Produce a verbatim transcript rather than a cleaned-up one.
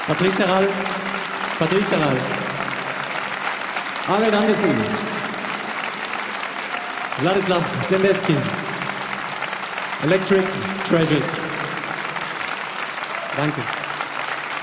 Patrice Herral, Patrice Herral, Arlen Andersen, Wladislaw Sendetsky, Electric Treasures. Danke.